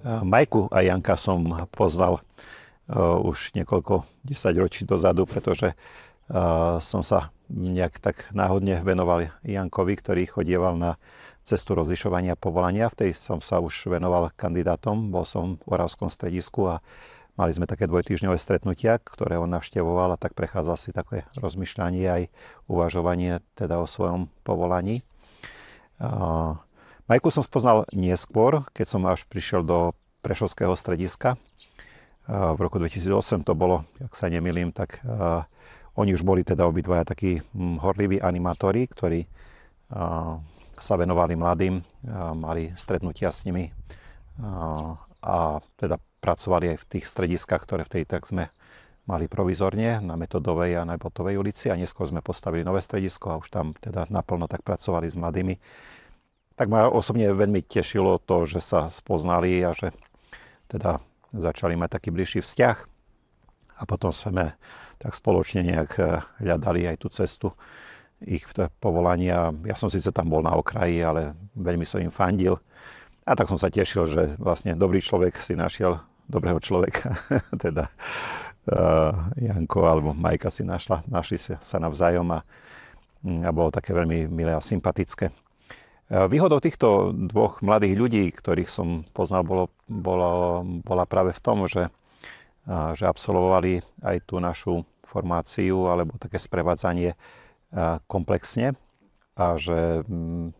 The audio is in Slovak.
Majku a Janka som poznal už niekoľko desaťročí dozadu, pretože som sa nejak tak náhodne venoval Jankovi, ktorý chodieval na cestu rozlišovania povolania. V tej som sa už venoval kandidátom, bol som v Oravskom stredisku a mali sme také dvojtýždňové stretnutia, ktoré on navštevoval, a tak prechádzal si také rozmýšľanie aj uvažovanie teda o svojom povolaní. Majku som spoznal neskôr, keď som až prišiel do Prešovského strediska. V roku 2008 to bolo, ak sa nemýlim, tak oni už boli teda obidvaja takí horliví animátori, ktorí sa venovali mladým, mali stretnutia s nimi a teda pracovali aj v tých strediskách, ktoré v tej tak sme mali provizorne na Metodovej a na Botovej ulici, a neskôr sme postavili nové stredisko a už tam teda naplno tak pracovali s mladými. Tak ma osobne veľmi tešilo to, že sa spoznali a že teda začali mať taký bližší vzťah, a potom sme tak spoločne nejak hľadali aj tú cestu ich povolania. Ja som síce tam bol na okraji, ale veľmi som im fandil, a tak som sa tešil, že vlastne dobrý človek si našiel dobrého človeka. Teda Janko alebo Majka si našli sa navzájom, a bolo také veľmi milé a sympatické. Výhodou týchto dvoch mladých ľudí, ktorých som poznal, bola práve v tom, že absolvovali aj tú našu formáciu alebo také sprevádzanie komplexne, a že